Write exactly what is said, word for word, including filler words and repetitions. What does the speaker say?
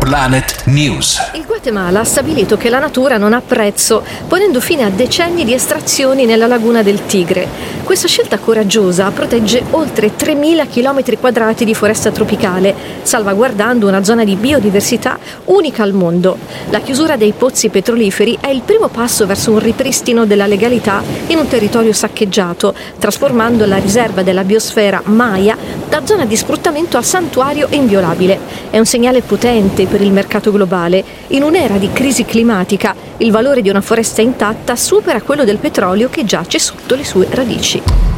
Planet News. Il Guatemala ha stabilito che la natura non ha prezzo, ponendo fine a decenni di estrazioni nella laguna del Tigre. Questa scelta coraggiosa protegge oltre tremila chilometri quadrati di foresta tropicale, salvaguardando una zona di biodiversità unica al mondo. La chiusura dei pozzi petroliferi è il primo passo verso un ripristino della legalità in un territorio saccheggiato, trasformando la riserva della biosfera Maya da zona di sfruttamento a santuario inviolabile. È un segnale potente per il mercato globale. In un'era di crisi climatica, il valore di una foresta intatta supera quello del petrolio che giace sotto le sue radici.